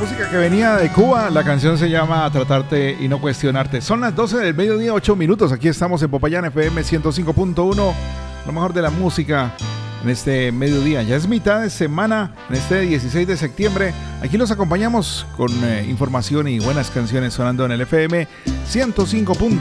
Música que venía de Cuba, la canción se llama Tratarte y no cuestionarte. Son las 12 del mediodía, 8 minutos. Aquí estamos en Popayán FM 105.1, lo mejor de la música en este mediodía. Ya es mitad de semana, en este 16 de septiembre. Aquí los acompañamos con información y buenas canciones sonando en el FM 105.1.